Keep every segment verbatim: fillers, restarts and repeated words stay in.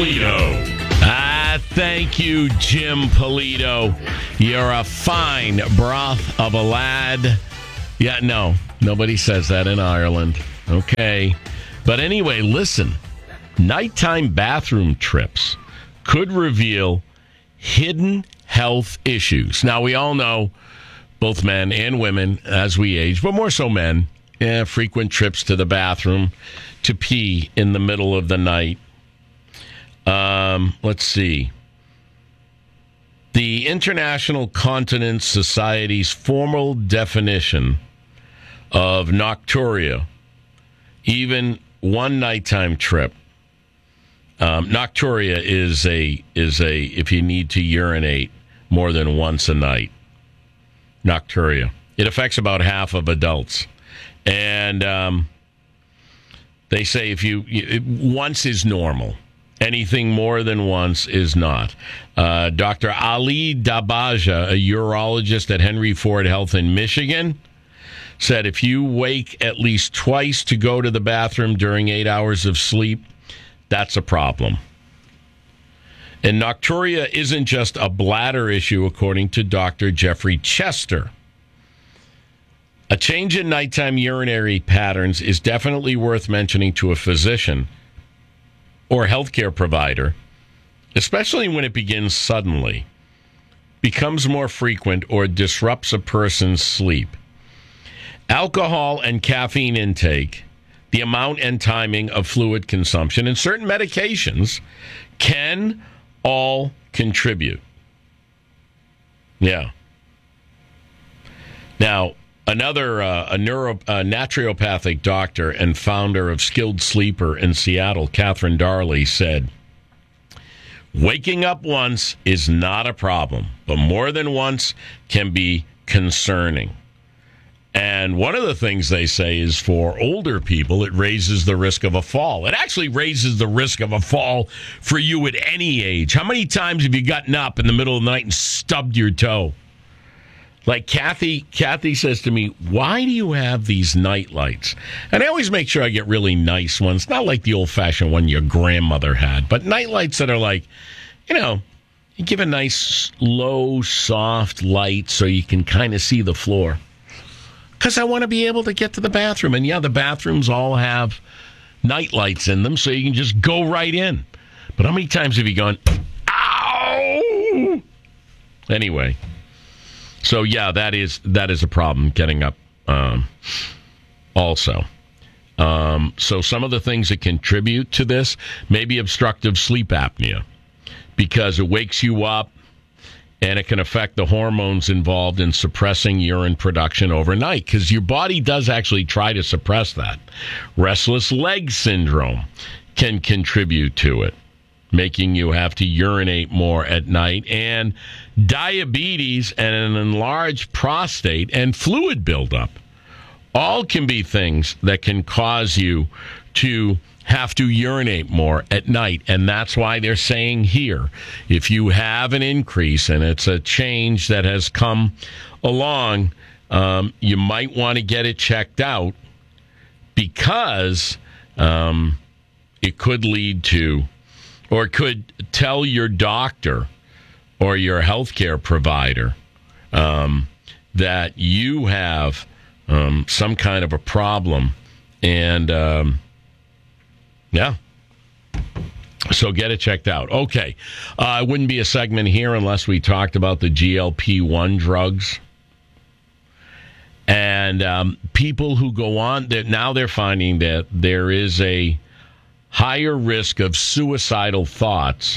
Polito. Ah, thank you, Jim Polito. You're a fine broth of a lad. Yeah, no, nobody says that in Ireland. Okay. But anyway, listen. Nighttime bathroom trips could reveal hidden health issues. Now, we all know, both men and women, as we age, but more so men, eh, frequent trips to the bathroom to pee in the middle of the night. Um, let's see. The International Continence Society's formal definition of nocturia, even one nighttime trip. Um, nocturia is a is a if you need to urinate more than once a night. Nocturia. It affects about half of adults, and um, they say if you, you once is normal. Anything more than once is not. Uh, Doctor Ali Dabaja, a urologist at Henry Ford Health in Michigan, said if you wake at least twice to go to the bathroom during eight hours of sleep, that's a problem. And nocturia isn't just a bladder issue, according to Doctor Jeffrey Chester. A change in nighttime urinary patterns is definitely worth mentioning to a physician or healthcare provider, especially when it begins suddenly, becomes more frequent, or disrupts a person's sleep. Alcohol and caffeine intake, the amount and timing of fluid consumption, and certain medications can all contribute. Yeah. Now, another uh, a neuro a naturopathic doctor and founder of Skilled Sleeper in Seattle, Catherine Darley, said, waking up once is not a problem, but more than once can be concerning. And one of the things they say is for older people, it raises the risk of a fall. It actually raises the risk of a fall for you at any age. How many times have you gotten up in the middle of the night and stubbed your toe? Like Kathy, Kathy says to me, why do you have these night lights? And I always make sure I get really nice ones, not like the old-fashioned one your grandmother had, but night lights that are like, you know, you give a nice, low, soft light so you can kind of see the floor. Because I want to be able to get to the bathroom. And, yeah, the bathrooms all have night lights in them, so you can just go right in. But how many times have you gone, ow? Anyway. So, yeah, that is that is a problem, getting up um, also. Um, so some of the things that contribute to this may be obstructive sleep apnea, because it wakes you up and it can affect the hormones involved in suppressing urine production overnight, because your body does actually try to suppress that. Restless leg syndrome can contribute to it, making you have to urinate more at night, and diabetes and an enlarged prostate and fluid buildup all can be things that can cause you to have to urinate more at night. And that's why they're saying here, if you have an increase and it's a change that has come along, um, you might want to get it checked out, because um, it could lead to, or could tell your doctor or your healthcare provider um, that you have um, some kind of a problem. And, um, yeah. So get it checked out. Okay. Uh, it wouldn't be a segment here unless we talked about the G L P one drugs. And um, people who go on, now they're finding that there is a higher risk of suicidal thoughts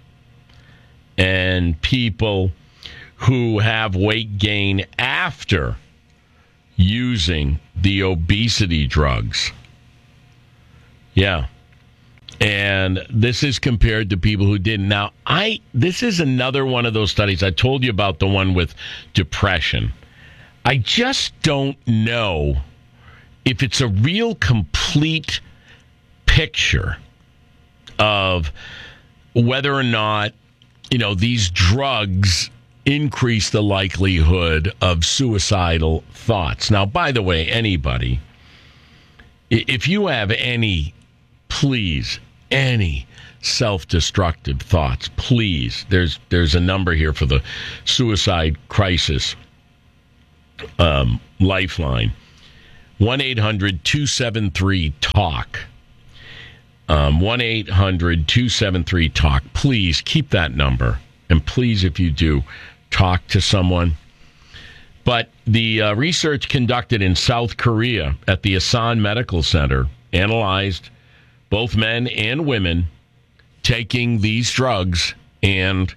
and people who have weight gain after using the obesity drugs. Yeah. And this is compared to people who didn't. Now, I this is another one of those studies. I told you about the one with depression. I just don't know if it's a real complete picture of whether or not, you know, these drugs increase the likelihood of suicidal thoughts. Now, by the way, anybody, if you have any, please, any self-destructive thoughts, please, there's there's a number here for the suicide crisis um, lifeline, one eight hundred two seven three talk, um, one eight hundred two seven three talk. Please keep that number, and please, if you do, talk to someone. But the uh, research conducted in South Korea at the Asan Medical Center analyzed both men and women taking these drugs and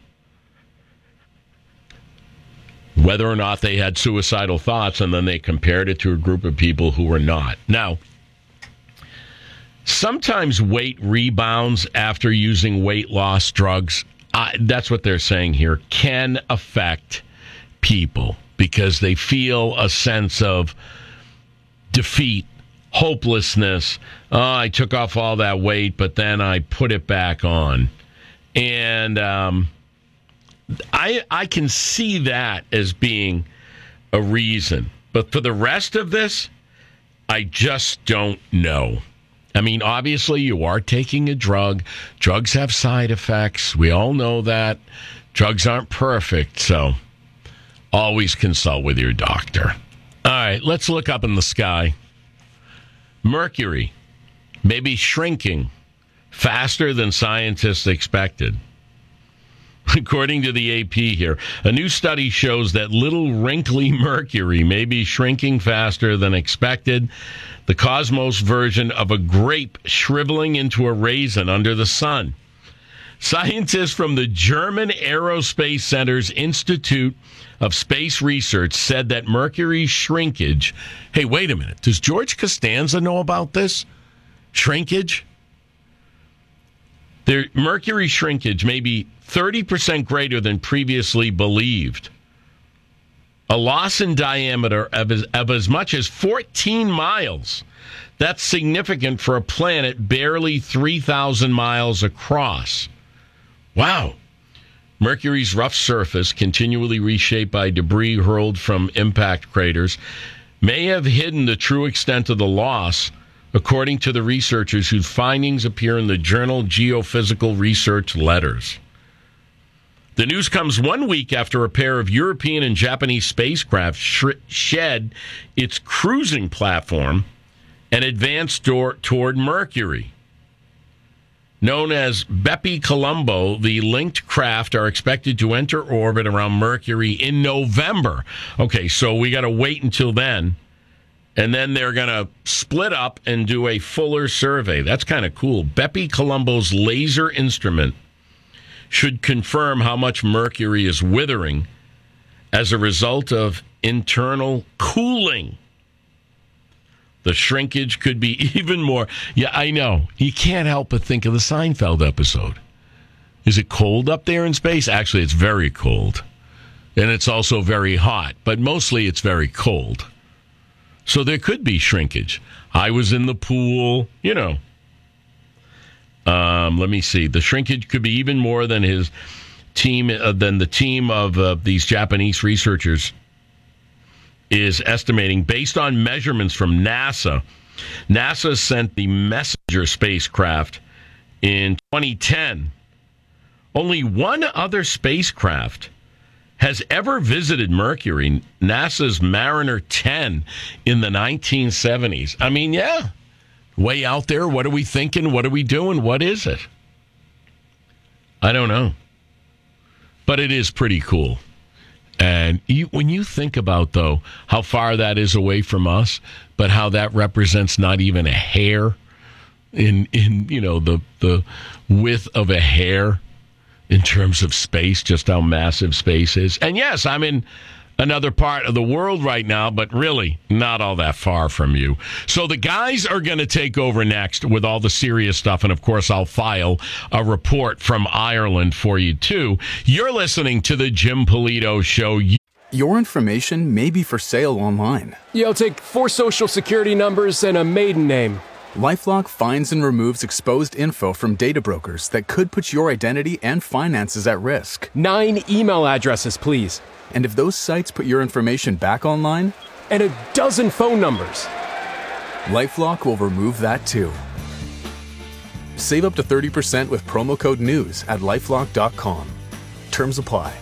whether or not they had suicidal thoughts, and then they compared it to a group of people who were not. Now, sometimes weight rebounds after using weight loss drugs. Uh, that's what they're saying here, can affect people because they feel a sense of defeat, hopelessness. Oh, I took off all that weight, but then I put it back on. And um, I I can see that as being a reason. But for the rest of this, I just don't know. I mean, obviously, you are taking a drug. Drugs have side effects. We all know that. Drugs aren't perfect, so always consult with your doctor. All right, let's look up in the sky. Mercury may be shrinking faster than scientists expected. According to the A P here, a new study shows that little wrinkly Mercury may be shrinking faster than expected. The Cosmos version of a grape shriveling into a raisin under the sun. Scientists from the German Aerospace Center's Institute of Space Research said that Mercury's shrinkage... Hey, wait a minute. Does George Costanza know about this? Shrinkage? Their Mercury shrinkage may be thirty percent greater than previously believed. A loss in diameter of as, of as much as fourteen miles. That's significant for a planet barely three thousand miles across. Wow. Mercury's rough surface, continually reshaped by debris hurled from impact craters, may have hidden the true extent of the loss, according to the researchers whose findings appear in the journal Geophysical Research Letters. The news comes one week after a pair of European and Japanese spacecraft sh- shed its cruising platform and advanced door- toward Mercury. Known as Bepi Colombo, the linked craft are expected to enter orbit around Mercury in November. Okay, so we got to wait until then. And then they're going to split up and do a fuller survey. That's kind of cool. Bepi Colombo's laser instrument should confirm how much Mercury is withering as a result of internal cooling. The shrinkage could be even more. Yeah, I know. You can't help but think of the Seinfeld episode. Is it cold up there in space? Actually, it's very cold. And it's also very hot. But mostly it's very cold. So there could be shrinkage. I was in the pool, you know. Um, let me see. The shrinkage could be even more than his team, uh, than the team of uh, these Japanese researchers is estimating based on measurements from NASA. NASA sent the Messenger spacecraft in twenty ten. Only one other spacecraft has ever visited Mercury, NASA's Mariner ten in the nineteen seventies. I mean, yeah, way out there. What are we thinking? What are we doing? What is it? I don't know. But it is pretty cool. And you, when you think about, though, how far that is away from us, but how that represents not even a hair in, in you know, the the width of a hair in terms of space, just how massive space is. And yes, I'm in another part of the world right now, but really not all that far from you. So the guys are going to take over next with all the serious stuff. And of course, I'll file a report from Ireland for you too. You're listening to the Jim Polito Show. Your information may be for sale online. Yeah, I'll take four social security numbers and a maiden name. LifeLock finds and removes exposed info from data brokers that could put your identity and finances at risk. Nine email addresses, please. And if those sites put your information back online? And a dozen phone numbers. LifeLock will remove that too. Save up to thirty percent with promo code NEWS at LifeLock dot com. Terms apply.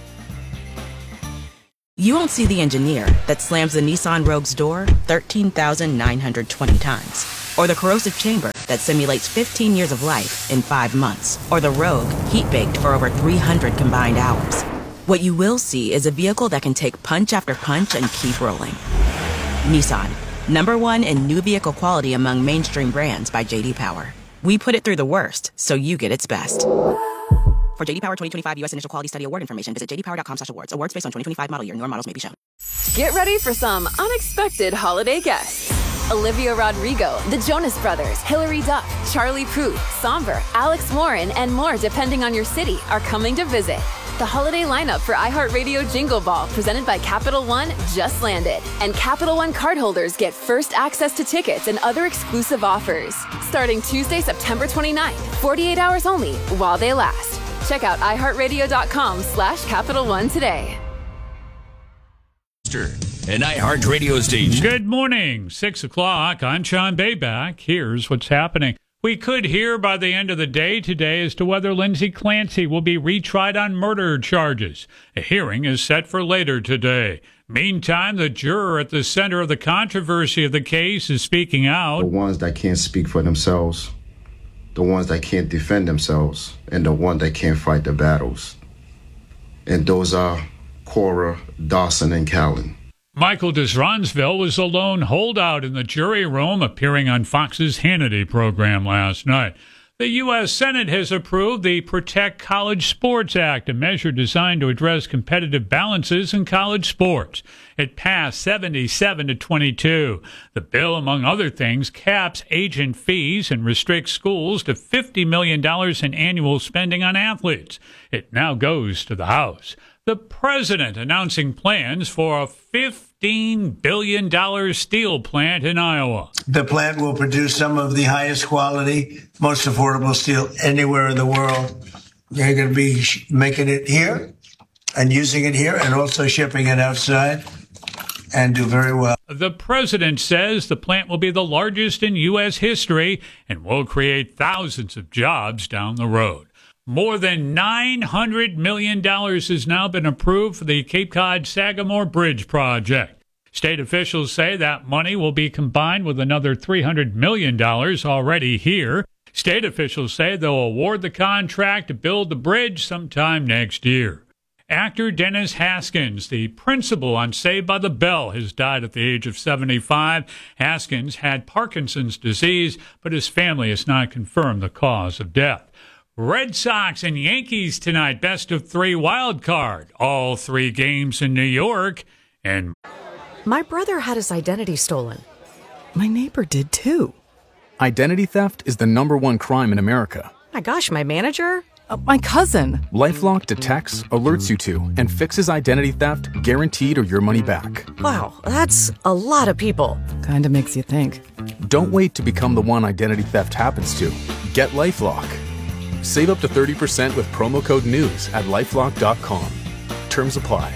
You won't see the engineer that slams the Nissan Rogue's door thirteen thousand nine hundred twenty times. Or the corrosive chamber that simulates fifteen years of life in five months. Or the Rogue heat-baked for over three hundred combined hours. What you will see is a vehicle that can take punch after punch and keep rolling. Nissan, number one in new vehicle quality among mainstream brands by J D Power. We put it through the worst, so you get its best. For J D Power twenty twenty-five U S Initial Quality Study Award information, visit j d power dot com slash awards. Awards based on twenty twenty-five model year. Newer models may be shown. Get ready for some unexpected holiday guests. Olivia Rodrigo, the Jonas Brothers, Hilary Duff, Charlie Puth, Somber, Alex Warren, and more depending on your city are coming to visit. The holiday lineup for iHeartRadio Jingle Ball, presented by Capital One, just landed. And Capital One cardholders get first access to tickets and other exclusive offers. Starting Tuesday, September twenty-ninth, forty-eight hours only, while they last. Check out iHeartRadio.com slash Capital One today. An iHeartRadio station. Good morning. Six o'clock. I'm Sean Bayback. Here's what's happening. We could hear by the end of the day today as to whether Lindsay Clancy will be retried on murder charges. A hearing is set for later today. Meantime, the juror at the center of the controversy of the case is speaking out. The ones that can't speak for themselves, the ones that can't defend themselves, and the ones that can't fight the battles. And those are Cora, Dawson, and Callan. Michael Desronsville was a lone holdout in the jury room, appearing on Fox's Hannity program last night. The U S Senate has approved the Protect College Sports Act, a measure designed to address competitive balances in college sports. It passed seventy-seven to twenty-two. The bill, among other things, caps agent fees and restricts schools to fifty million dollars in annual spending on athletes. It now goes to the House. The president announcing plans for a fifteen billion dollars steel plant in Iowa. The plant will produce some of the highest quality, most affordable steel anywhere in the world. They're going to be making it here and using it here and also shipping it outside and do very well. The president says the plant will be the largest in U S history and will create thousands of jobs down the road. More than nine hundred million dollars has now been approved for the Cape Cod Sagamore Bridge project. State officials say that money will be combined with another three hundred million dollars already here. State officials say they'll award the contract to build the bridge sometime next year. Actor Dennis Haskins, the principal on Saved by the Bell, has died at the age of seventy-five. Haskins had Parkinson's disease, but his family has not confirmed the cause of death. Red Sox and Yankees tonight, best of three wild card. All three games in New York. And my brother had his identity stolen. My neighbor did too. Identity theft is the number one crime in America. My gosh, my manager? Uh, my cousin. LifeLock detects, alerts you to, and fixes identity theft guaranteed or your money back. Wow, that's a lot of people. Kinda makes you think. Don't wait to become the one identity theft happens to. Get LifeLock. Save up to thirty percent with promo code NEWS at LifeLock dot com. Terms apply.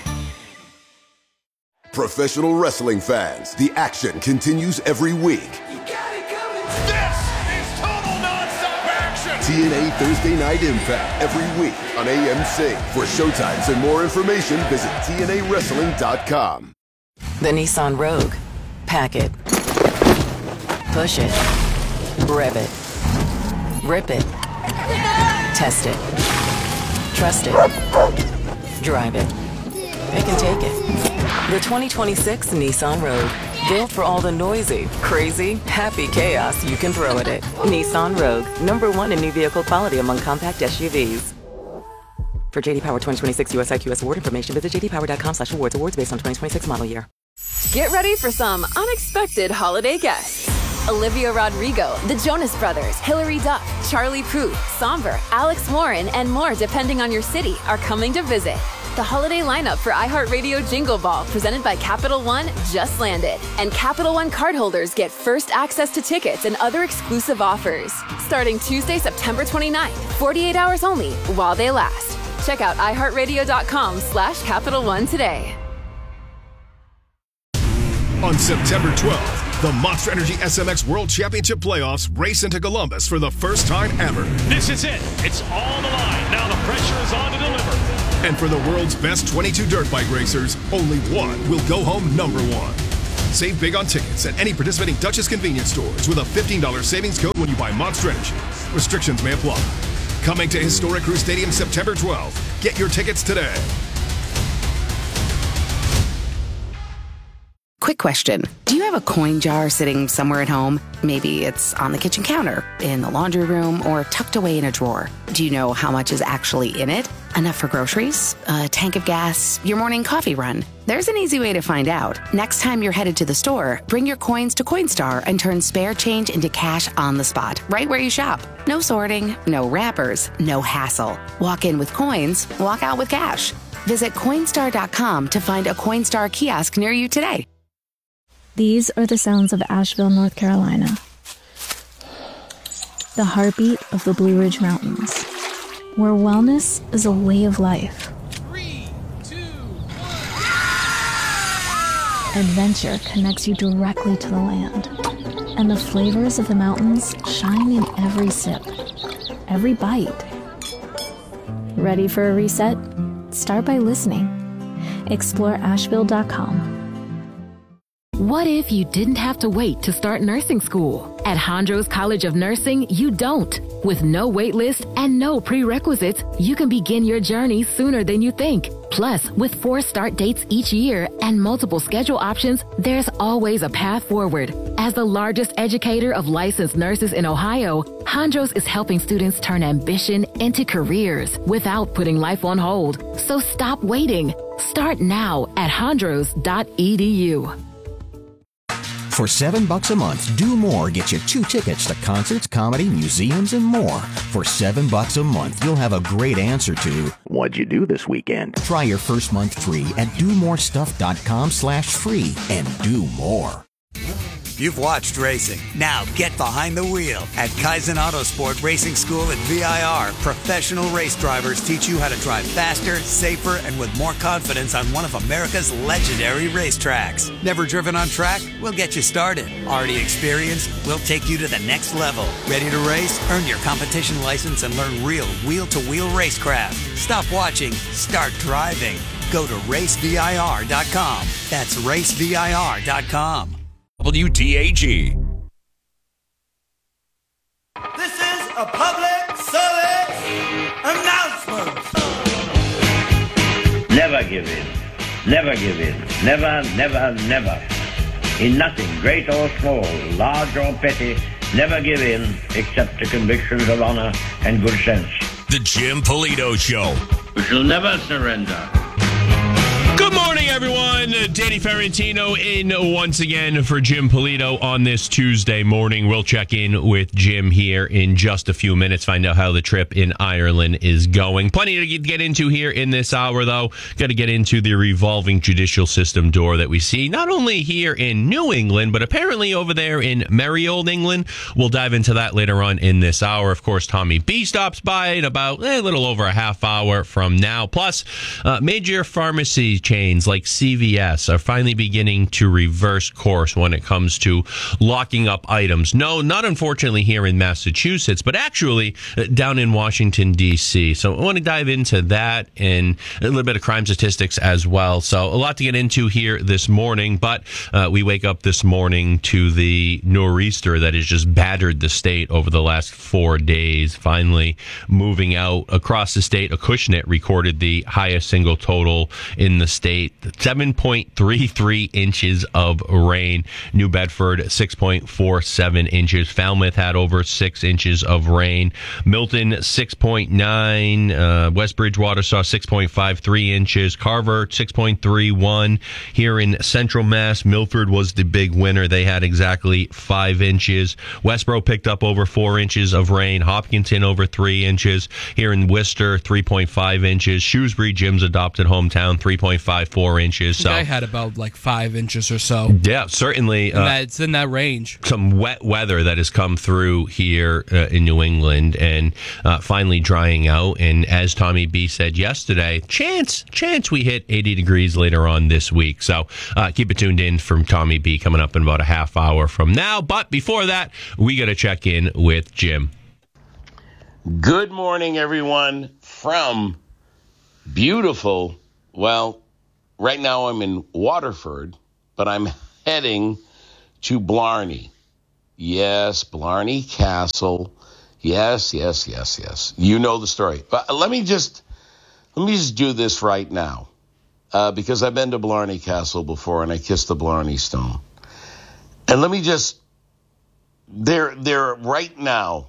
Professional wrestling fans, the action continues every week. You got it coming. This is total nonstop action. T N A Thursday Night Impact every week on A M C. For showtimes and more information, visit T N A wrestling dot com. The Nissan Rogue. Pack it. Push it. Rev it. Rip it. Test it. Trust it. Drive it. Pick and take it. The twenty twenty-six Nissan Rogue. Built for all the noisy, crazy, happy chaos you can throw at it. Nissan Rogue. Number one in new vehicle quality among compact S U Vs. For J D Power twenty twenty-six U S I Q S award information, visit j d power dot com slash awards. Awards based on twenty twenty-six model year. Get ready for some unexpected holiday guests. Olivia Rodrigo, the Jonas Brothers, Hilary Duff, Charlie Puth, Somber, Alex Warren, and more depending on your city are coming to visit. The holiday lineup for iHeartRadio Jingle Ball, presented by Capital One, just landed. And Capital One cardholders get first access to tickets and other exclusive offers. Starting Tuesday, September twenty-ninth, forty-eight hours only, while they last. Check out iHeartRadio.com slash Capital One today. On September twelfth, The Monster Energy S M X World Championship Playoffs race into Columbus for the first time ever. This is it. It's all on the line. Now the pressure is on to deliver. And for the world's best twenty-two dirt bike racers, only one will go home number one. Save big on tickets at any participating Duchess convenience stores with a fifteen dollars savings code when you buy Monster Energy. Restrictions may apply. Coming to Historic Crew Stadium September twelfth. Get your tickets today. Quick question. Do you have a coin jar sitting somewhere at home? Maybe it's on the kitchen counter, in the laundry room, or tucked away in a drawer. Do you know how much is actually in it? Enough for groceries? A tank of gas? Your morning coffee run? There's an easy way to find out. Next time you're headed to the store, bring your coins to Coinstar and turn spare change into cash on the spot, right where you shop. No sorting, no wrappers, no hassle. Walk in with coins, walk out with cash. Visit Coinstar dot com to find a Coinstar kiosk near you today. These are the sounds of Asheville, North Carolina. The heartbeat of the Blue Ridge Mountains, where wellness is a way of life. Three, two, one. Adventure connects you directly to the land, and the flavors of the mountains shine in every sip, every bite. Ready for a reset? Start by listening. Explore Asheville dot com. What if you didn't have to wait to start nursing school? At Hondros College of Nursing, you don't. With no wait list and no prerequisites, you can begin your journey sooner than you think. Plus, with four start dates each year and multiple schedule options, there's always a path forward. As the largest educator of licensed nurses in Ohio, Hondros is helping students turn ambition into careers without putting life on hold. So stop waiting. Start now at hondros dot e d u. For seven bucks a month, Do More gets you two tickets to concerts, comedy, museums, and more. For seven bucks a month, you'll have a great answer to, what'd you do this weekend? Try your first month free at do more stuff dot com slash free and do more. You've watched racing. Now get behind the wheel. At Kaizen Autosport Racing School at V I R, professional race drivers teach you how to drive faster, safer, and with more confidence on one of America's legendary racetracks. Never driven on track? We'll get you started. Already experienced? We'll take you to the next level. Ready to race? Earn your competition license and learn real wheel-to-wheel racecraft. Stop watching. Start driving. Go to race v i r dot com. That's race v i r dot com. W T A G. This is a public service announcement. Never give in. Never give in. Never, never, never. In nothing, great or small, large or petty, never give in except to convictions of honor and good sense. The Jim Polito Show. We shall never surrender. Good morning, everyone. Danny Ferrantino in once again for Jim Polito on this Tuesday morning. We'll check in with Jim here in just a few minutes, find out how the trip in Ireland is going. Plenty to get into here in this hour, though. Got to get into the revolving judicial system door that we see, not only here in New England, but apparently over there in merry old England. We'll dive into that later on in this hour. Of course, Tommy B stops by in about eh, a little over a half hour from now. Plus, uh, major pharmacy chains like C V S are finally beginning to reverse course when it comes to locking up items. No, not unfortunately here in Massachusetts, but actually uh, down in Washington, D C. So I want to dive into that and a little bit of crime statistics as well. So a lot to get into here this morning, but uh, we wake up this morning to the nor'easter that has just battered the state over the last four days, finally moving out across the state. Acushnet recorded the highest single total in the state, seven point three three inches of rain. New Bedford, six point four seven inches. Falmouth had over six inches of rain. Milton, six point nine. Uh, West Bridgewater saw six point five three inches. Carver, six point three one. Here in Central Mass, Milford was the big winner. They had exactly five inches. Westboro picked up over four inches of rain. Hopkinton over three inches. Here in Worcester, three point five inches. Shrewsbury, Jim's adopted hometown, three point five five, four inches. So I had about like five inches or so. Yeah, certainly. And Uh, that, it's in that range. Some wet weather that has come through here uh, in New England and uh, finally drying out. And as Tommy B said yesterday, chance, chance we hit eighty degrees later on this week. So uh, keep it tuned in from Tommy B coming up in about a half hour from now. But before that, we got to check in with Jim. Good morning, everyone, from beautiful, well, right now I'm in Waterford, but I'm heading to Blarney. Yes, Blarney Castle. Yes, yes, yes, yes. You know the story. But let me just, let me just do this right now, uh, because I've been to Blarney Castle before, and I kissed the Blarney Stone. And let me just, there, there right now,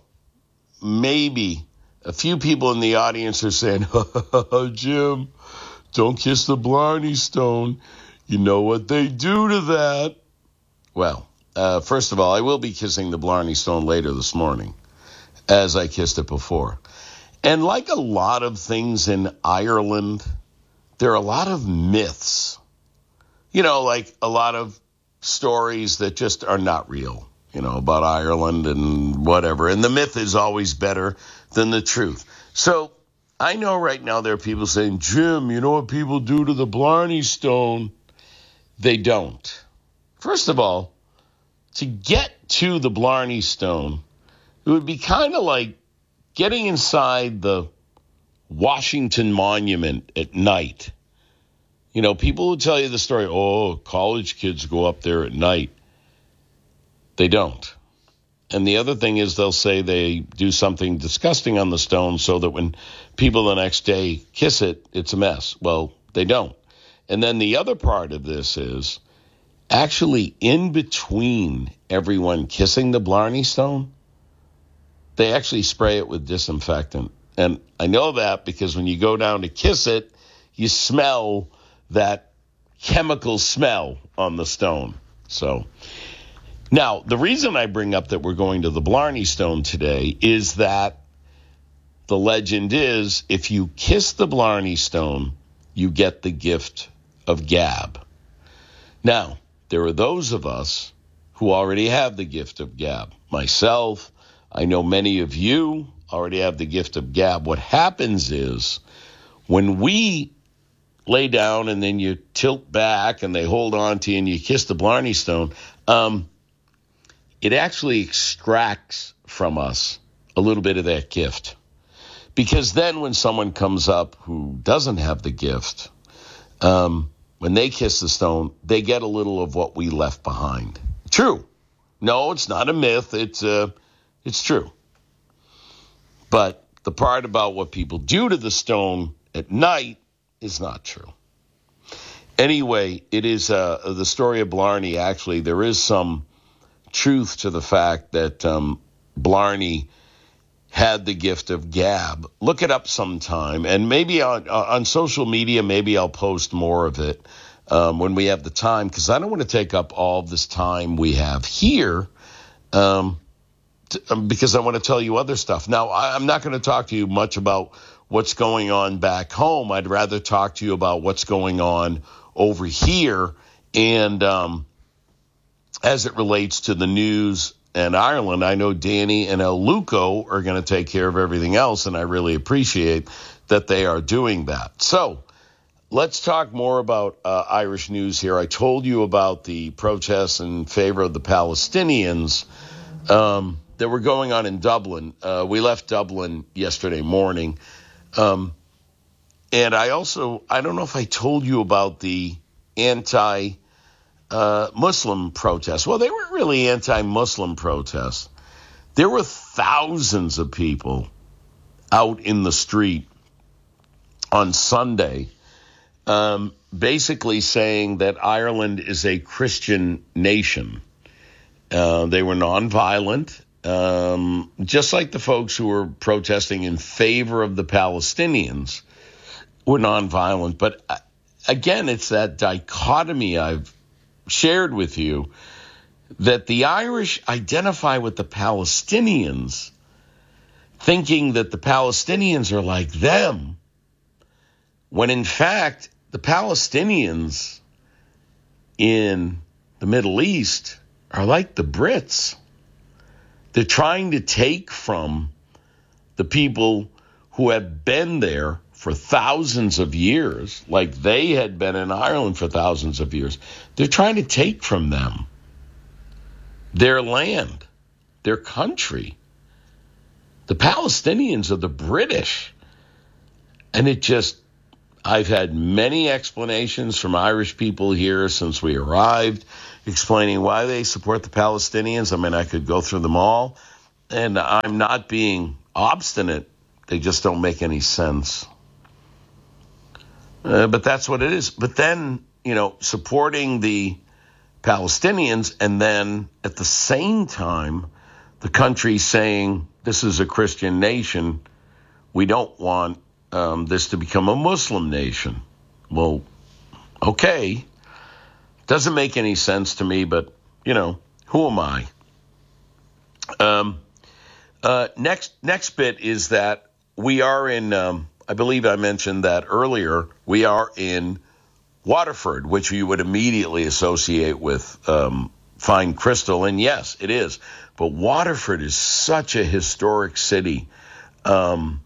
maybe a few people in the audience are saying, oh, Jim, don't kiss the Blarney Stone. You know what they do to that. Well, uh, first of all, I will be kissing the Blarney Stone later this morning, as I kissed it before. And like a lot of things in Ireland, there are a lot of myths. You know, like a lot of stories that just are not real. You know, about Ireland and whatever. And the myth is always better than the truth. So I know right now there are people saying, Jim, you know what people do to the Blarney Stone? They don't. First of all, to get to the Blarney Stone, it would be kind of like getting inside the Washington Monument at night. You know, people would tell you the story, oh, college kids go up there at night. They don't. And the other thing is they'll say they do something disgusting on the stone so that when people the next day kiss it, it's a mess. Well, they don't. And then the other part of this is actually in between everyone kissing the Blarney Stone, they actually spray it with disinfectant. And I know that because when you go down to kiss it, you smell that chemical smell on the stone. So now, the reason I bring up that we're going to the Blarney Stone today is that the legend is if you kiss the Blarney Stone, you get the gift of gab. Now, there are those of us who already have the gift of gab. Myself, I know many of you already have the gift of gab. What happens is when we lay down and then you tilt back and they hold on to you and you kiss the Blarney Stone, um, it actually extracts from us a little bit of that gift. Because then when someone comes up who doesn't have the gift, um, when they kiss the stone, they get a little of what we left behind. True. No, it's not a myth. It's uh, it's true. But the part about what people do to the stone at night is not true. Anyway, it is uh, the story of Blarney. Actually, there is some truth to the fact that um, Blarney had the gift of gab. Look it up sometime, and maybe on, on social media, maybe I'll post more of it um, when we have the time, because I don't want to take up all this time we have here um, to, um, because I want to tell you other stuff. Now, I, I'm not going to talk to you much about what's going on back home. I'd rather talk to you about what's going on over here, and um as it relates to the news and Ireland, I know Danny and El Luco are going to take care of everything else, and I really appreciate that they are doing that. So let's talk more about uh, Irish news here. I told you about the protests in favor of the Palestinians um, that were going on in Dublin. Uh, we left Dublin yesterday morning. Um, and I also, I don't know if I told you about the anti Uh, Muslim protests. Well, they weren't really anti-Muslim protests. There were thousands of people out in the street on Sunday um, basically saying that Ireland is a Christian nation. Uh, they were nonviolent, um, just like the folks who were protesting in favor of the Palestinians were nonviolent. But uh, again, it's that dichotomy I've shared with you, that the Irish identify with the Palestinians, thinking that the Palestinians are like them, when in fact the Palestinians in the Middle East are like the Brits. They're trying to take from the people who have been there for thousands of years, like they had been in Ireland for thousands of years. They're trying to take from them their land, their country. The Palestinians are the British. And it just, I've had many explanations from Irish people here since we arrived, explaining why they support the Palestinians. I mean, I could go through them all. And I'm not being obstinate. They just don't make any sense. Uh, but that's what it is. But then, you know, supporting the Palestinians and then at the same time, the country saying this is a Christian nation. We don't want um, this to become a Muslim nation. Well, okay. Doesn't make any sense to me, but, you know, who am I? Um, uh, next, next bit is that we are in, um, I believe I mentioned that earlier, we are in Waterford, which you would immediately associate with um, fine crystal. And yes, it is. But Waterford is such a historic city. Um,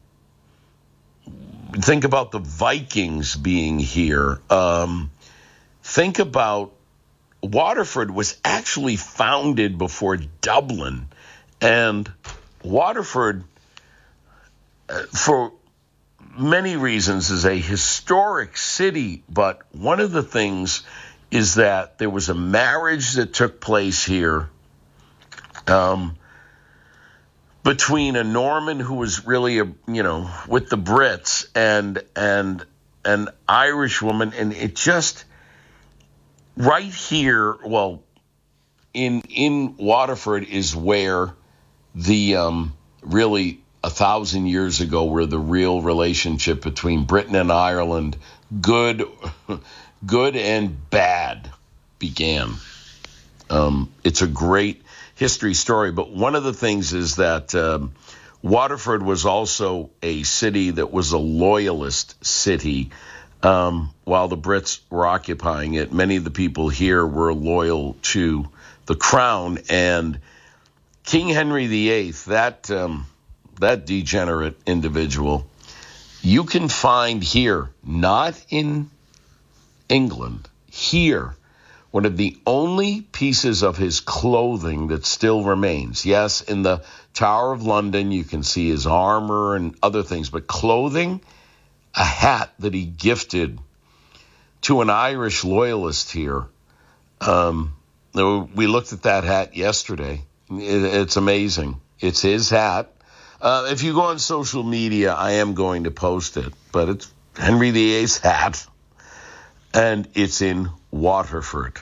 think about the Vikings being here. Um, think about Waterford was actually founded before Dublin. And Waterford, uh, for many reasons, is a historic city. But one of the things is that there was a marriage that took place here um, between a Norman who was really, a, you know, with the Brits and and an Irish woman. And it just, right here, well, in in Waterford is where the um, really a thousand years ago, where the real relationship between Britain and Ireland, good, good and bad, began. Um, it's a great history story, but one of the things is that um, Waterford was also a city that was a loyalist city. Um, while the Brits were occupying it, many of the people here were loyal to the crown. And King Henry the Eighth, that um, that degenerate individual, you can find here, not in England, here, one of the only pieces of his clothing that still remains. Yes, in the Tower of London, you can see his armor and other things, but clothing, a hat that he gifted to an Irish loyalist here. Um, we looked at that hat yesterday. It's amazing. It's his hat. Uh, if you go on social media, I am going to post it, but it's Henry the Eighth's hat, and it's in Waterford.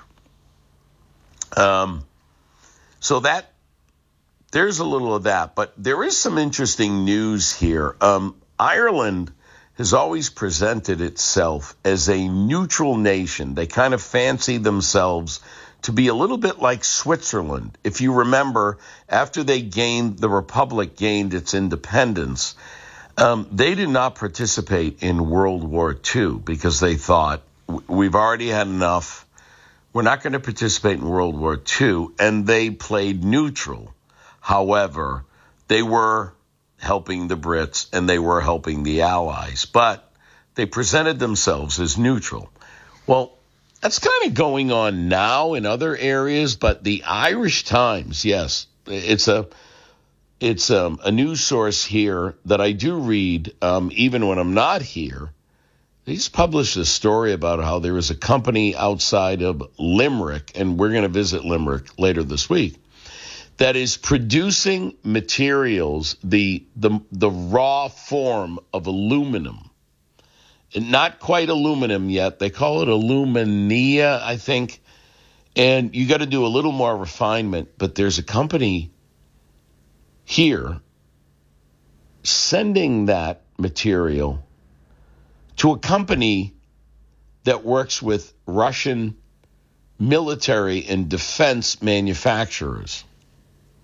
Um, so that, there's a little of that, but there is some interesting news here. Um, Ireland has always presented itself as a neutral nation. They kind of fancy themselves to be a little bit like Switzerland. If you remember, after they gained, the Republic gained its independence, um, they did not participate in World War Two because they thought, we've already had enough. We're not going to participate in World War Two, and they played neutral. However, they were helping the Brits and they were helping the Allies, but they presented themselves as neutral. Well, that's kind of going on now in other areas, but the Irish Times, yes, it's a it's um, a news source here that I do read um, even when I'm not here. They just published a story about how there is a company outside of Limerick, and we're going to visit Limerick later this week, that is producing materials, the the the raw form of aluminum. Not quite aluminum yet. They call it alumina, I think. And you got to do a little more refinement. But there's a company here sending that material to a company that works with Russian military and defense manufacturers.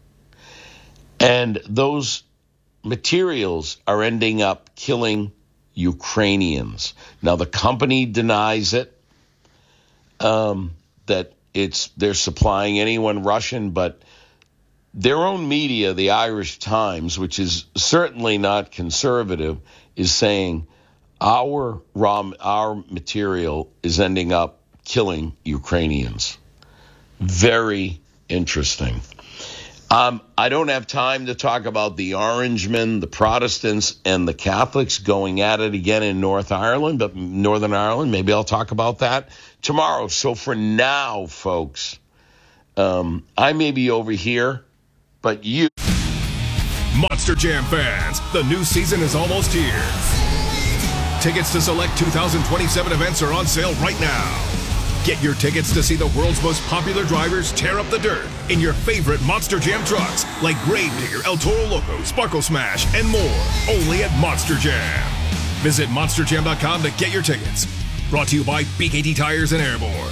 And those materials are ending up killing Ukrainians. Now, the company denies it, um, that it's they're supplying anyone Russian, but their own media, the Irish Times, which is certainly not conservative, is saying our raw, our material is ending up killing Ukrainians. Very interesting. Um, I don't have time to talk about the Orangemen, the Protestants, and the Catholics going at it again in North Ireland, but Northern Ireland, maybe I'll talk about that tomorrow. So for now, folks, um, I may be over here, but you... Monster Jam fans, the new season is almost here. Tickets to select two thousand twenty-seven events are on sale right now. Get your tickets to see the world's most popular drivers tear up the dirt in your favorite Monster Jam trucks like Gravedigger, El Toro Loco, Sparkle Smash, and more. Only at Monster Jam. Visit monster jam dot com to get your tickets. Brought to you by B K T Tires and Airborne.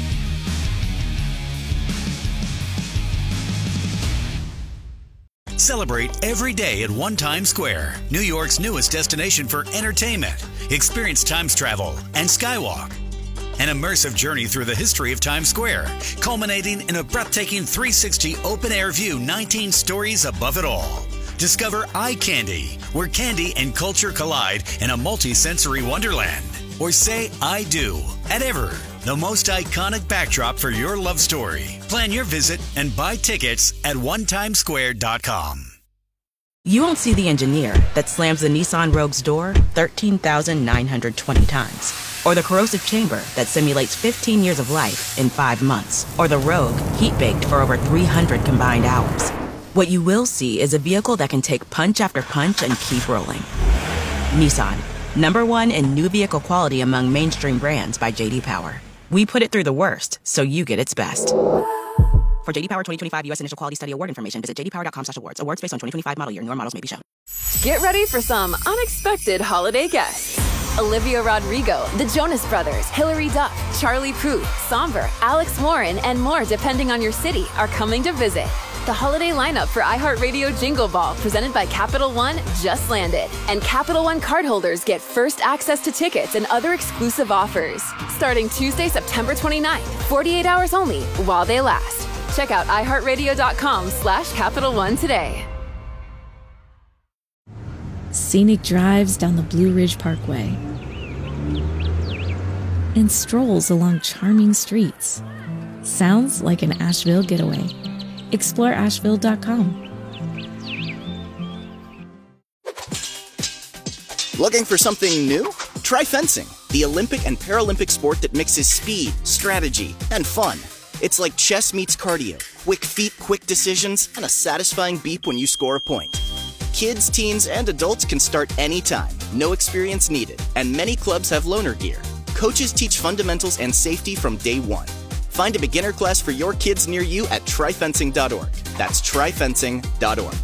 Celebrate every day at One Times Square, New York's newest destination for entertainment. Experience Times travel and Skywalk. An immersive journey through the history of Times Square, culminating in a breathtaking three sixty open-air view, nineteen stories above it all. Discover Eye Candy, where candy and culture collide in a multi-sensory wonderland. Or say I do at Ever, the most iconic backdrop for your love story. Plan your visit and buy tickets at one times square dot com. You won't see the engineer that slams the Nissan Rogue's door thirteen thousand nine hundred twenty times. Or the corrosive chamber that simulates fifteen years of life in five months. Or the Rogue heat-baked for over three hundred combined hours. What you will see is a vehicle that can take punch after punch and keep rolling. Nissan, number one in new vehicle quality among mainstream brands by J D Power. We put it through the worst, so you get its best. For J D Power twenty twenty-five U S Initial Quality Study Award information, visit j d power dot com slash awards. Awards based on twenty twenty-five model year. Newer models may be shown. Get ready for some unexpected holiday guests. Olivia Rodrigo, the Jonas Brothers, Hilary Duff, Charlie Puth, Somber, Alex Warren, and more depending on your city are coming to visit. The holiday lineup for iHeartRadio Jingle Ball, presented by Capital One, just landed. And Capital One cardholders get first access to tickets and other exclusive offers. Starting Tuesday, September twenty-ninth, forty-eight hours only, while they last. Check out i heart radio dot com slash Capital One today. Scenic drives down the Blue Ridge Parkway and strolls along charming streets. Sounds like an Asheville getaway. Explore asheville dot com. Looking for something new? Try fencing, the Olympic and Paralympic sport that mixes speed, strategy, and fun. It's like chess meets cardio, quick feet, quick decisions, and a satisfying beep when you score a point. Kids, teens, and adults can start anytime, no experience needed, and many clubs have loaner gear. Coaches teach fundamentals and safety from day one. Find a beginner class for your kids near you at try fencing dot org. That's try fencing dot org.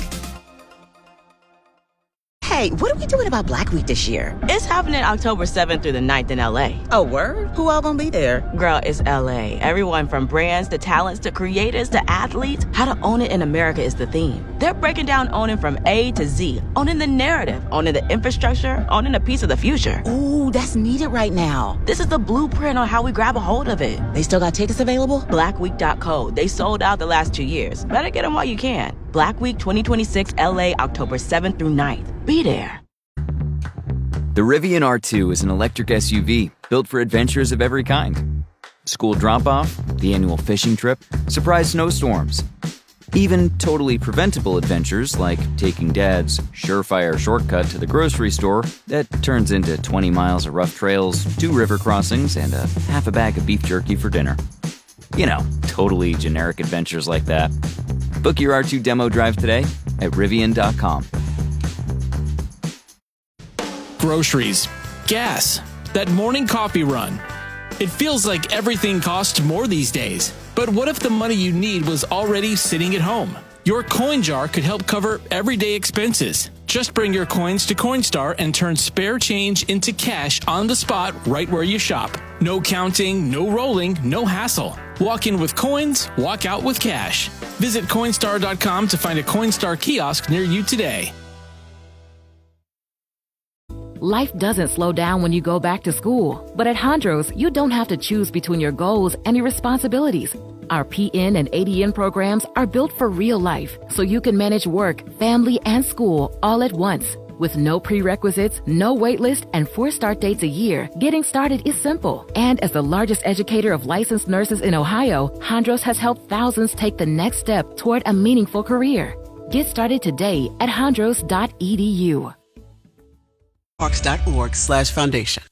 Hey, what are we doing about Black Week this year? It's happening October seventh through the ninth in L A. Oh, word? Who all gonna be there? Girl, it's L A. Everyone from brands to talents to creators to athletes. How to own it in America is the theme. They're breaking down owning from A to Z. Owning the narrative, owning the infrastructure, owning a piece of the future. Ooh, that's needed right now. This is the blueprint on how we grab a hold of it. They still got tickets available? black week dot co. They sold out the last two years. Better get them while you can. Black Week twenty twenty-six L A, October seventh through ninth. Be there. The Rivian R two is an electric S U V built for adventures of every kind. School drop-off, the annual fishing trip, surprise snowstorms. Even totally preventable adventures like taking Dad's surefire shortcut to the grocery store that turns into twenty miles of rough trails, two river crossings, and a half a bag of beef jerky for dinner. You know, totally generic adventures like that. Book your R two demo drive today at Rivian dot com. Groceries, gas, that morning coffee run. It feels like everything costs more these days. But what if the money you need was already sitting at home? Your coin jar could help cover everyday expenses. Just bring your coins to Coinstar and turn spare change into cash on the spot right where you shop. No counting, no rolling, no hassle. Walk in with coins, walk out with cash. Visit Coinstar dot com to find a Coinstar kiosk near you today. Life doesn't slow down when you go back to school. But at Hondros, you don't have to choose between your goals and your responsibilities. Our P N and A D N programs are built for real life, so you can manage work, family, and school all at once. With no prerequisites, no wait list, and four start dates a year, getting started is simple. And as the largest educator of licensed nurses in Ohio, Hondros has helped thousands take the next step toward a meaningful career. Get started today at hondros dot e d u. Parks.org slash foundation.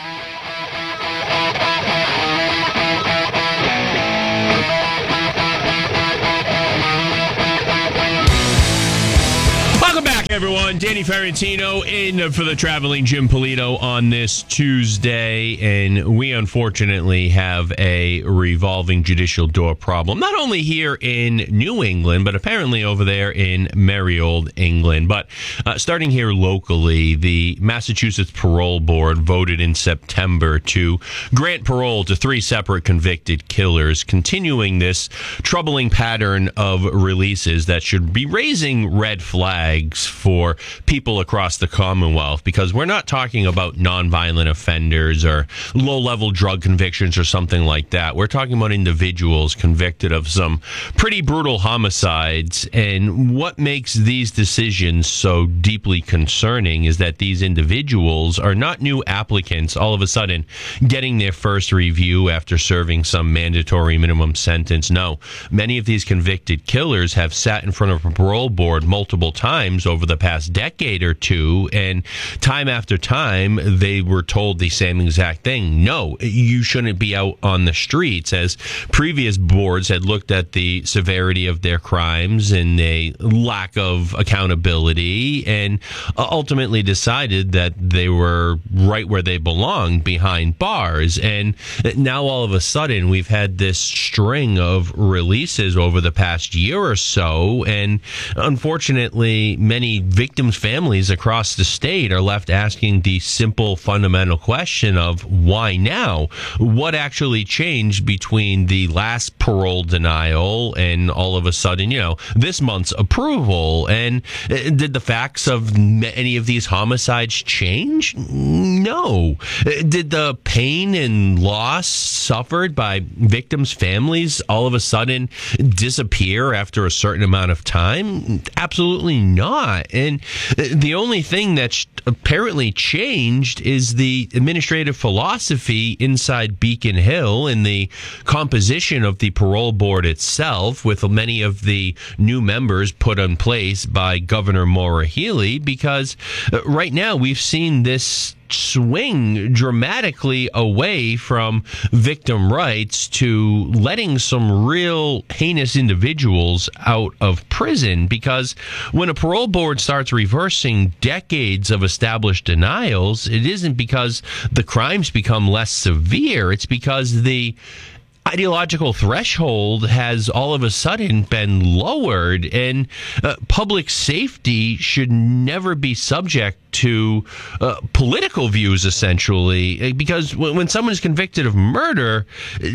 Welcome back, everyone. Danny Ferrantino in for the traveling Jim Polito on this Tuesday, and we unfortunately have a revolving judicial door problem, not only here in New England, but apparently over there in merry old England. But uh, starting here locally, the Massachusetts Parole Board voted in September to grant parole to three separate convicted killers, continuing this troubling pattern of releases that should be raising red flags for people across the Commonwealth, because we're not talking about nonviolent offenders or low-level drug convictions or something like that. We're talking about individuals convicted of some pretty brutal homicides, and what makes these decisions so deeply concerning is that these individuals are not new applicants all of a sudden getting their first review after serving some mandatory minimum sentence. No, many of these convicted killers have sat in front of a parole board multiple times over the past decade or two, and time after time they were told the same exact thing. No, you shouldn't be out on the streets, as previous boards had looked at the severity of their crimes and a lack of accountability, and ultimately decided that they were right where they belonged, behind bars. And now all of a sudden we've had this string of releases over the past year or so, and unfortunately many victims' families across the state are left asking the simple fundamental question of why now? What actually changed between the last parole denial and all of a sudden, you know, this month's approval? And did the facts of any of these homicides change? No. Did the pain and loss suffered by victims' families all of a sudden disappear after a certain amount of time? Absolutely not. And the only thing that's apparently changed is the administrative philosophy inside Beacon Hill and the composition of the parole board itself, with many of the new members put in place by Governor Maura Healey, because right now we've seen this swing dramatically away from victim rights to letting some real heinous individuals out of prison. Because when a parole board starts reversing decades of established denials, it isn't because the crimes become less severe. It's because the ideological threshold has all of a sudden been lowered, and uh, public safety should never be subject to uh, political views, essentially, because when, when someone is convicted of murder,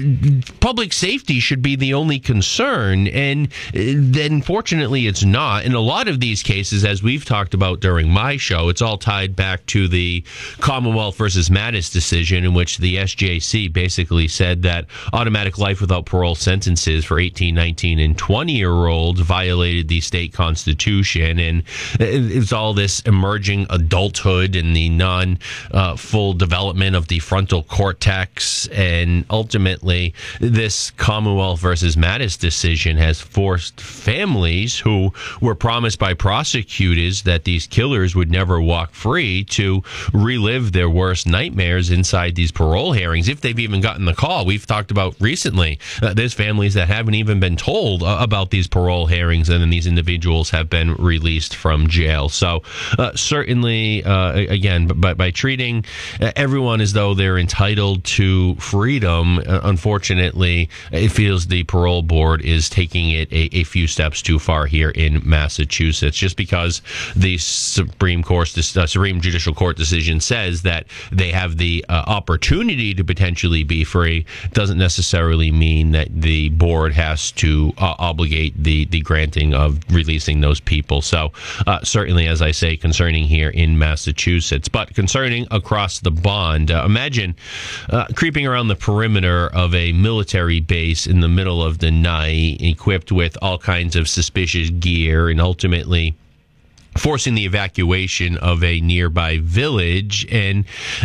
public safety should be the only concern, and then fortunately it's not. In a lot of these cases, as we've talked about during my show, it's all tied back to the Commonwealth versus Mattis decision, in which the S J C basically said that automatic life without parole sentences for eighteen, nineteen, and twenty-year-olds violated the state constitution, and it's all this emerging adulthood and the non-full uh, development of the frontal cortex, and ultimately this Commonwealth versus Mattis decision has forced families who were promised by prosecutors that these killers would never walk free to relive their worst nightmares inside these parole hearings, if they've even gotten the call. We've talked about recently uh, there's families that haven't even been told uh, about these parole hearings, and then these individuals have been released from jail. So uh, certainly, uh, again, by, by treating everyone as though they're entitled to freedom, uh, unfortunately, it feels the parole board is taking it a, a few steps too far here in Massachusetts. Just because the Supreme Court, uh, Supreme Judicial Court decision says that they have the uh, opportunity to potentially be free, doesn't necessarily mean that the board has to uh, obligate the, the granting of releasing those people. So uh, certainly, as I say, concerning here in in Massachusetts. But concerning across the pond, uh, imagine uh, creeping around the perimeter of a military base in the middle of the night, equipped with all kinds of suspicious gear, and ultimately forcing the evacuation of a nearby village. And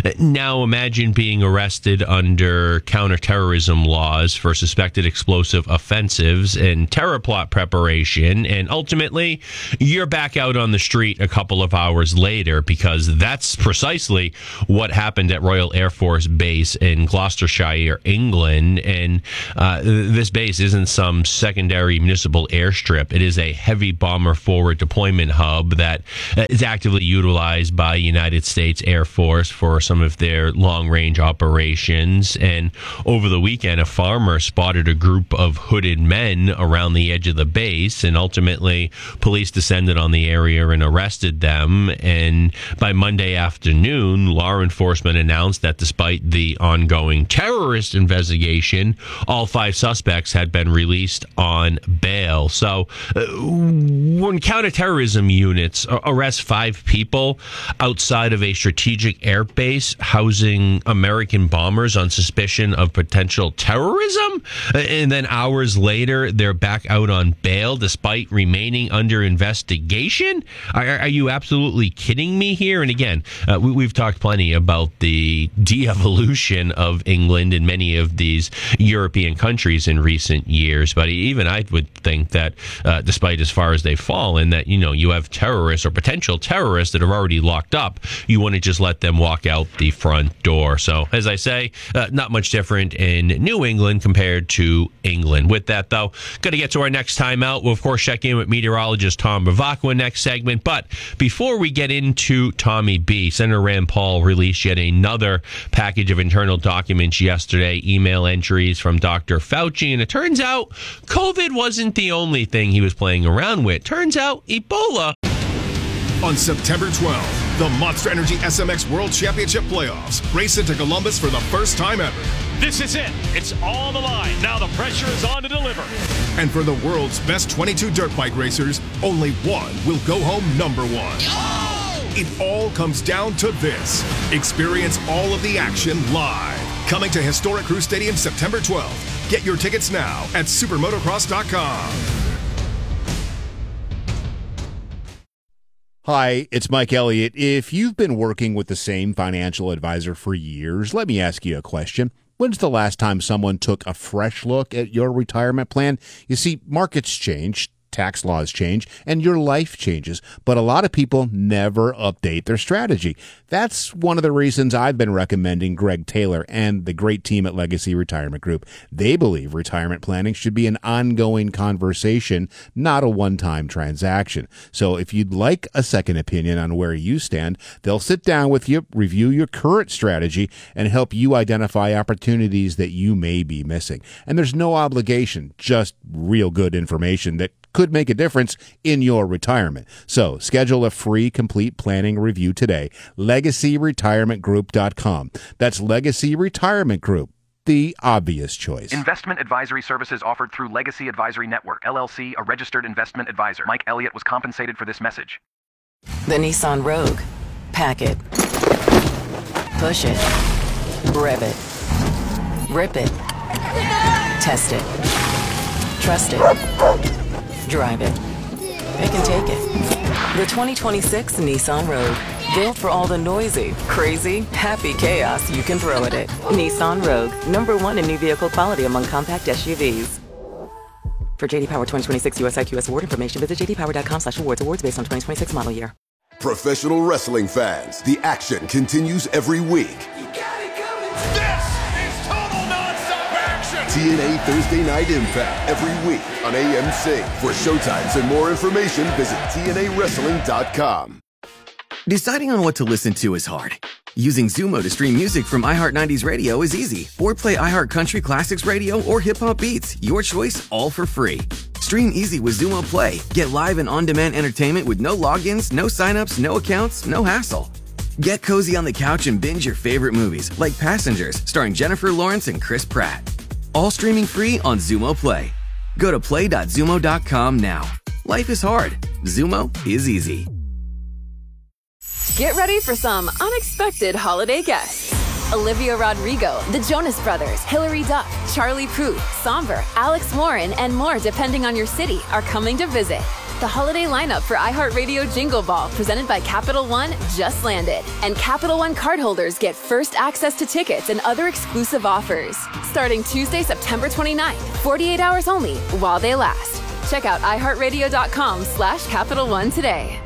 now imagine being arrested under counterterrorism laws for suspected explosive offensives and terror plot preparation. And ultimately, you're back out on the street a couple of hours later, because that's precisely what happened at Royal Air Force Base in Gloucestershire, England. And uh, this base isn't some secondary municipal airstrip. It is a heavy bomber forward deployment hub that is actively utilized by United States Air Force for some of their long-range operations. And over the weekend, a farmer spotted a group of hooded men around the edge of the base, and ultimately police descended on the area and arrested them. And by Monday afternoon, law enforcement announced that despite the ongoing terrorist investigation, all five suspects had been released on bail. So uh, when counterterrorism units arrest five people outside of a strategic air base housing American bombers on suspicion of potential terrorism, and then hours later they're back out on bail despite remaining under investigation? Are, are you absolutely kidding me here? And again, uh, we, we've talked plenty about the de-evolution of England and many of these European countries in recent years, but even I would think that uh, despite as far as they've fallen, that, you know, you have terrorists or potential terrorists that are already locked up, you want to just let them walk out the front door. So, as I say, uh, not much different in New England compared to England. With that, though, going to get to our next timeout. We'll, of course, check in with meteorologist Tom Bavacqua next segment. But before we get into Tommy B, Senator Rand Paul released yet another package of internal documents yesterday, email entries from Doctor Fauci, and it turns out COVID wasn't the only thing he was playing around with. Turns out Ebola. On September twelfth, the Monster Energy S M X World Championship Playoffs race into Columbus for the first time ever. This is it. It's on the line. Now the pressure is on to deliver. And for the world's best twenty-two dirt bike racers, only one will go home number one. Oh! It all comes down to this. Experience all of the action live. Coming to Historic Crew Stadium September twelfth. Get your tickets now at supermotocross dot com. Hi, it's Mike Elliott. If you've been working with the same financial advisor for years, let me ask you a question. When's the last time someone took a fresh look at your retirement plan? You see, markets change, tax laws change, and your life changes, but a lot of people never update their strategy. That's one of the reasons I've been recommending Greg Taylor and the great team at Legacy Retirement Group. They believe retirement planning should be an ongoing conversation, not a one-time transaction. So if you'd like a second opinion on where you stand, they'll sit down with you, review your current strategy, and help you identify opportunities that you may be missing. And there's no obligation, just real good information that could make a difference in your retirement. So schedule a free complete planning review today. legacy retirement group dot com. That's Legacy Retirement Group, the obvious choice. Investment advisory services offered through Legacy Advisory Network, L L C, a registered investment advisor. Mike Elliott was compensated for this message. The Nissan Rogue. Pack it. Push it. Rev it. Rip it. Test it. Trust it. Drive it. Pick and take it. The twenty twenty-six Nissan Rogue. Built for all the noisy, crazy, happy chaos you can throw at it. Nissan Rogue. Number one in new vehicle quality among compact S U Vs. For J D Power twenty twenty-six U S I Q S award information, visit j d power dot com slash awards. Awards based on twenty twenty-six model year. Professional wrestling fans, the action continues every week. This is total nonstop action. T N A Thursday Night Impact every week on A M C. For showtimes and more information, visit T N A wrestling dot com. Deciding on what to listen to is hard. Using Zumo to stream music from iHeart nineties Radio is easy. Or play iHeart Country Classics Radio or Hip Hop Beats. Your choice, all for free. Stream easy with Zumo Play. Get live and on-demand entertainment with no logins, no signups, no accounts, no hassle. Get cozy on the couch and binge your favorite movies, like Passengers, starring Jennifer Lawrence and Chris Pratt. All streaming free on Zumo Play. Go to play dot zumo dot com now. Life is hard. Zumo is easy. Get ready for some unexpected holiday guests. Olivia Rodrigo, the Jonas Brothers, Hilary Duff, Charlie Puth, Somber, Alex Warren, and more depending on your city are coming to visit. The holiday lineup for iHeartRadio Jingle Ball, presented by Capital One, just landed. And Capital One cardholders get first access to tickets and other exclusive offers. Starting Tuesday, September twenty-ninth, forty-eight hours only, while they last. Check out iHeartRadio.com slash Capital One today.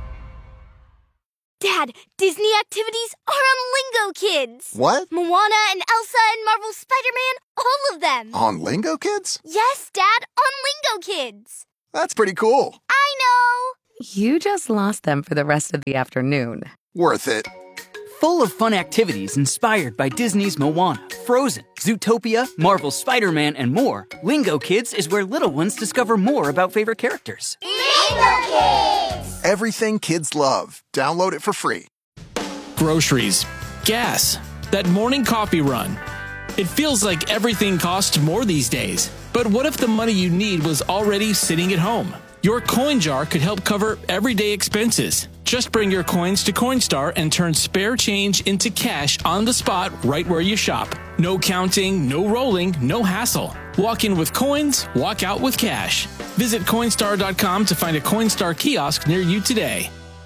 Dad, Disney activities are on Lingo Kids. What? Moana and Elsa and Marvel's Spider-Man, all of them. On Lingo Kids? Yes, Dad, on Lingo Kids. That's pretty cool. I know. You just lost them for the rest of the afternoon. Worth it. Full of fun activities inspired by Disney's Moana, Frozen, Zootopia, Marvel's Spider-Man, and more, Lingo Kids is where little ones discover more about favorite characters. Lingo Kids! Everything kids love. Download it for free. Groceries, gas, that morning coffee run. It feels like everything costs more these days. But what if the money you need was already sitting at home? Your coin jar could help cover everyday expenses. Just bring your coins to Coinstar and turn spare change into cash on the spot right where you shop. No counting, no rolling, no hassle. Walk in with coins, walk out with cash. Visit Coinstar dot com to find a Coinstar kiosk near you today.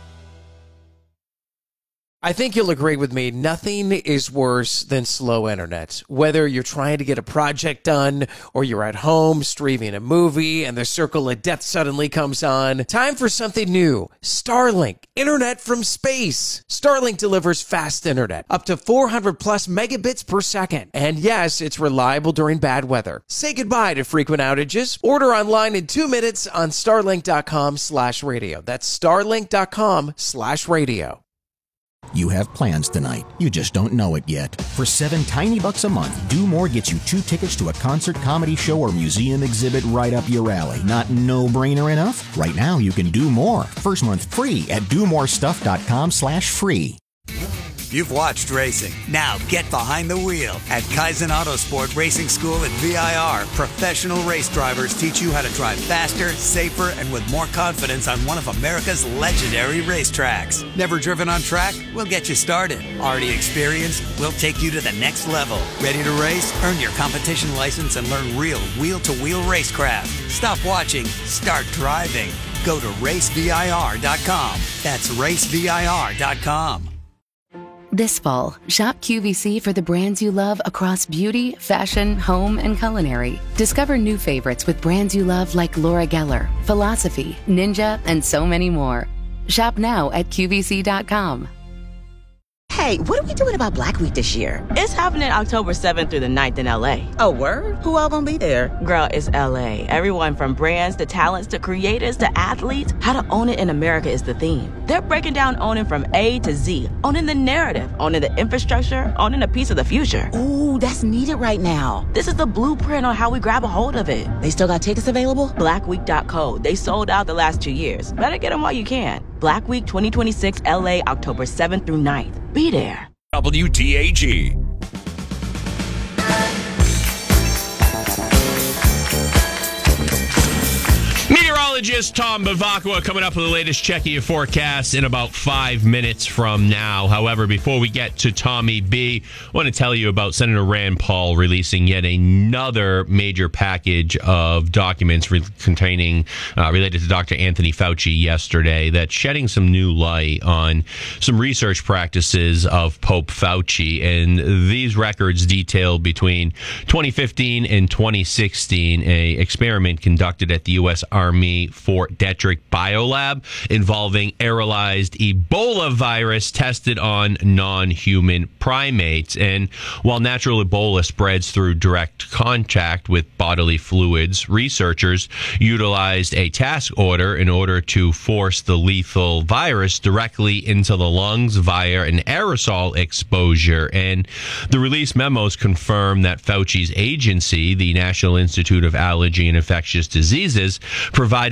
I think you'll agree with me, nothing is worse than slow internet. Whether you're trying to get a project done or you're at home streaming a movie and the circle of death suddenly comes on, time for something new. Starlink, internet from space. Starlink delivers fast internet, up to four hundred plus megabits per second. And yes, it's reliable during bad weather. Say goodbye to frequent outages. Order online in two minutes on starlink dot com slash radio. That's starlink dot com slash radio. You have plans tonight. You just don't know it yet. For seven tiny bucks a month, Do More gets you two tickets to a concert, comedy show, or museum exhibit right up your alley. Not no-brainer enough? Right now, you can do more. First month free at do more stuff dot com slash free. You've watched racing. Now get behind the wheel. At Kaizen Autosport Racing School at V I R, professional race drivers teach you how to drive faster, safer, and with more confidence on one of America's legendary racetracks. Never driven on track? We'll get you started. Already experienced? We'll take you to the next level. Ready to race? Earn your competition license and learn real wheel-to-wheel racecraft. Stop watching. Start driving. Go to race V I R dot com. That's race V I R dot com. This fall, shop Q V C for the brands you love across beauty, fashion, home, and culinary. Discover new favorites with brands you love like Laura Geller, Philosophy, Ninja, and so many more. Shop now at Q V C dot com. Hey, what are we doing about Black Week this year? It's happening October seventh through the ninth in L A. Oh, word? Who all gonna be there? Girl, it's L A. Everyone from brands to talents to creators to athletes. How to own it in America is the theme. They're breaking down owning from A to Z. Owning the narrative, owning the infrastructure, owning a piece of the future. Ooh, that's needed right now. This is the blueprint on how we grab a hold of it. They still got tickets available? black week dot co. They sold out the last two years. Better get them while you can. Black Week twenty twenty-six L A, October seventh through ninth. Be there. W T A G. Meteorologist Tom Bavacqua coming up with the latest check of your forecast in about five minutes from now. However, before we get to Tommy B, I want to tell you about Senator Rand Paul releasing yet another major package of documents re- containing uh, related to Doctor Anthony Fauci yesterday that's shedding some new light on some research practices of Pope Fauci. And these records detail between twenty fifteen and twenty sixteen a experiment conducted at the U S Army Fort Detrick Biolab involving aerolized Ebola virus tested on non-human primates. And while natural Ebola spreads through direct contact with bodily fluids, researchers utilized a task order in order to force the lethal virus directly into the lungs via an aerosol exposure. And the release memos confirm that Fauci's agency, the National Institute of Allergy and Infectious Diseases, provided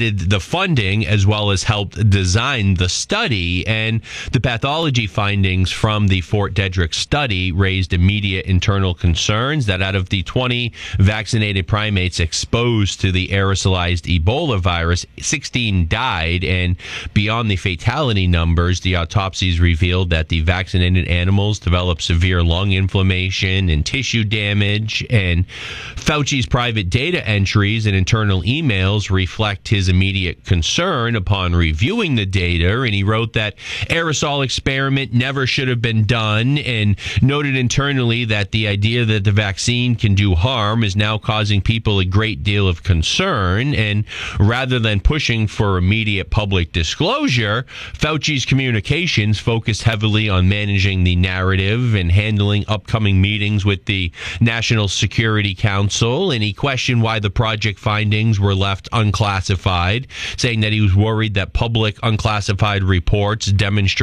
provided the funding as well as helped design the study. And the pathology findings from the Fort Detrick study raised immediate internal concerns that out of the twenty vaccinated primates exposed to the aerosolized Ebola virus, sixteen died. And beyond the fatality numbers, the autopsies revealed that the vaccinated animals developed severe lung inflammation and tissue damage. And Fauci's private data entries and internal emails reflect his immediate concern upon reviewing the data. And he wrote that aerosol experiment never should have been done, and noted internally that the idea that the vaccine can do harm is now causing people a great deal of concern. And rather than pushing for immediate public disclosure, Fauci's communications focused heavily on managing the narrative and handling upcoming meetings with the National Security Council. And he questioned why the project findings were left unclassified, saying that he was worried that public unclassified reports demonstrate